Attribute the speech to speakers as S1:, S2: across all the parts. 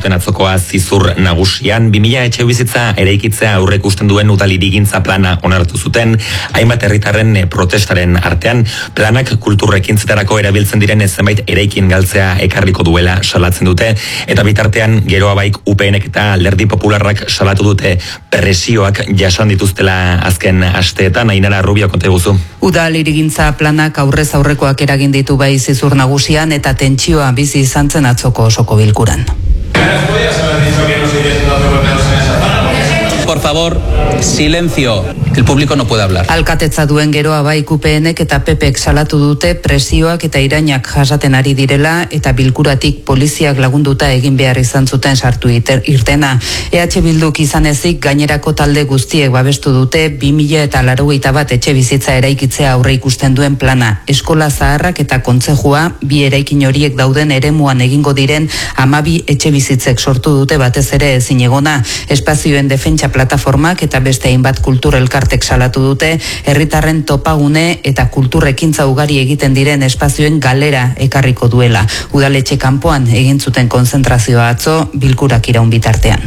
S1: zuten atzokoa Zizur Nagusian. 2000 etxebizitza eraikitzea aurreikusten duen udal hirigintza plana onartu zuten, hainbat herritarren protestaren artean. Planak kulturrekintzetarako erabiltzen diren zenbait eraikin galtzea ekarriko duela salatzen dute, eta bitartean geroa baik UPNek eta Alderdi Popularrak salatu dute presioak jasan dituztela azken asteetan. Ainara Rubio, konta guzu.
S2: Udal hirigintza planak aurrez aurrekoak eragin ditu bai Zizur Nagusian eta tentsioa bizi izan zen atzoko osoko bilkuran.
S3: Por favor, silencio. El público no puede hablar.
S2: Alkatetza duen geroa bai UPNek eta PPek salatu dute presioak eta irainak jasaten ari direla eta bilkuratik poliziak lagunduta egin behar izan zuten sartu irtena. EH Bilduk izan ezik gainerako talde guztiek babestu dute 2081 etxe bizitza eraikitzea aurre ikusten duen plana. Eskola zaharrak eta kontzejua bi eraikin horiek dauden eremuan egingo diren 12 etxe bizitzek sortu dute batez ere ezinegona. Espazioen defentsa plataformak eta beste hainbat kultur elkartek salatu dute herritarren topagune eta kulturrekintza ugari egiten diren espazioen galera ekarriko duela. Udaletxe kanpoan egin zuten konzentrazioa atzo bilkurak iraun bitartean.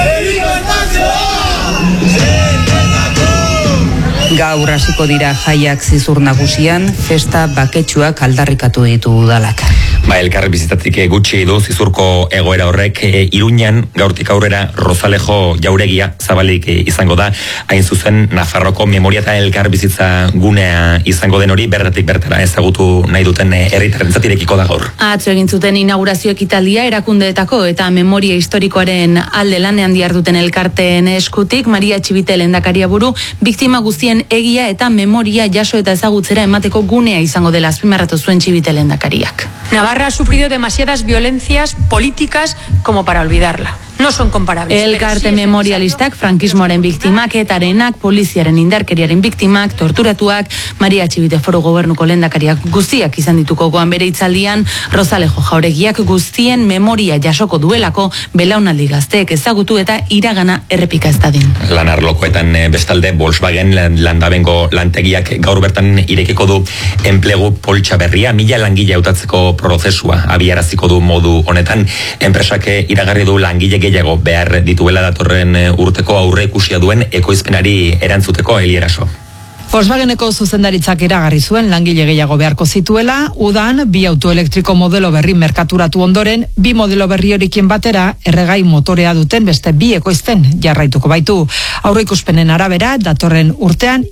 S2: Gaur hasiko dira jaiak Zizur Nagusian, festa baketsuak aldarrikatu ditu udalak.
S1: Elkarri bizitatik gutxi du Zizurko egoera horrek. Iruñan gaurtik aurrera Rozalejo jauregia zabalik izango da, hain zuzen Nafarroko memoria eta elkar bizitza gunea izango den hori bertatik bertara ezagutu nahi duten herritarrentzat irekiko da gaur.
S4: Atzo egin zuten inaugurazio ekitaldia erakundeetako eta memoria historikoaren alde lanean diharduten elkarteen eskutik. Maria Txibite lehendakaria buru, biktima guztien egia eta memoria jaso eta ezagutzera emateko gunea izango dela azpimarratu zuen Txibite lehendakariak.
S5: Navarra ha sufrido demasiadas violencias políticas como para olvidarla. No son comparables.
S4: Elkarte memorialistak frankismoaren biktimak, etarenak, poliziaren indarkeriaren biktimak, torturatuak, Maria Txibite Foru Gobernuko lehendakariak guztiak izan dituko goan bere hitzaldian. Rozalejo jauregiak guztien memoria jasoko duelako belaunaldi gazteek ezagutu eta iragana errepika ez dadin.
S1: Lanarlokoetan bestalde Volkswagen landabengo lantegiak gaur bertan irekiko du enplegu poltsa berria, 1000 langile hautatzeko prozesua abiaraziko du modu honetan. Enpresak iragarri du langile gehiago behar dituela datorren urteko aurre ikusia duen ekoizpenari erantzuteko. Elieraso.
S6: Volkswageneko zuzendaritzak iragarri zuen langile gehiago beharko zituela, udan 2 autoelektriko modelo berri merkaturatu ondoren, 2 modelo berri horiekin batera erregai motorea duten beste 2 ekoizten jarraituko baitu. Aurreikuspenen arabera, datorren urtean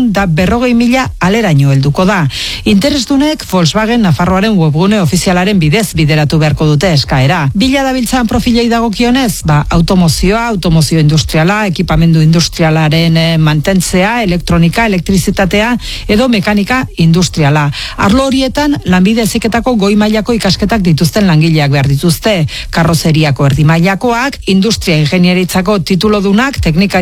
S6: 340.000 aleraino helduko da. Interesdunek Volkswagen Nafarroaren webgune ofizialaren bidez bideratu beharko dute eskaera. Bila dabiltzan profilei dagokionez, automozioa, automozio industriala, ekipamendu industrialaren mantentzea, elektronika, elektrizitatea edo mekanika industriala. Arlo horietan lanbide heziketako goi mailako ikasketak dituzten langileak behar dituzte. Karrozeriako erdi mailakoak, industria ingenieritzako titulodunak, teknikari